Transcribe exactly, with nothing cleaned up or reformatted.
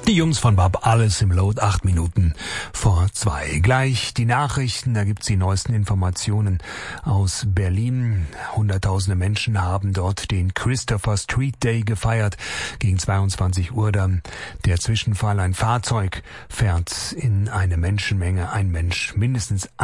Die Jungs von Bab, alles im Load, acht Minuten vor zwei. Gleich die Nachrichten, da gibt's die neuesten Informationen aus Berlin. Hunderttausende Menschen haben dort den Christopher Street Day gefeiert. Gegen zweiundzwanzig Uhr dann der Zwischenfall. Ein Fahrzeug fährt in eine Menschenmenge, ein Mensch mindestens